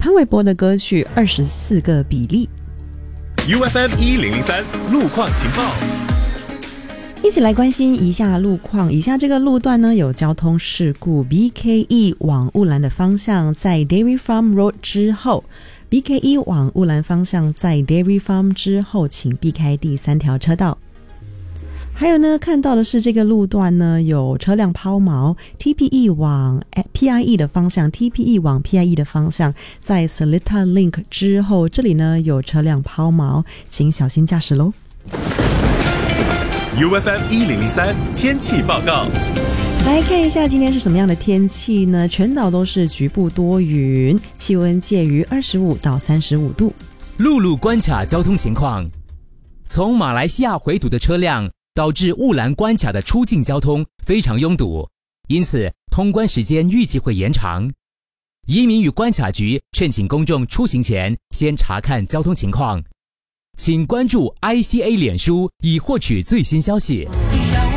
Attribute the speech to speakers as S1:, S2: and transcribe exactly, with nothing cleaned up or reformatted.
S1: 潘玮柏的歌曲《二十四个比例》。
S2: U F M 一零零三路况情报，
S1: 一起来关心一下路况。以下这个路段呢有交通事故 ，B K E 往雾兰的方向在 Dairy Farm Road 之后 ，B K E 往雾兰方向在 Dairy Farm 之后，请避开第三条车道。还有呢，看到的是这个路段呢有车辆抛锚 ，T P E 往 P I E 的方向 ，T P E 往 P I E 的方向，在 Seletar Link 之后，这里呢有车辆抛锚，请小心驾驶喽。
S2: U F M 一零零三天气报告，
S1: 来看一下今天是什么样的天气呢？全岛都是局部多云，气温介于二十五到三十五度。
S3: 陆路关卡交通情况，从马来西亚回堵的车辆导致雾兰关卡的出境交通非常拥堵，因此通关时间预计会延长。移民与关卡局劝请公众出行前先查看交通情况，请关注 I C A 脸书以获取最新消息。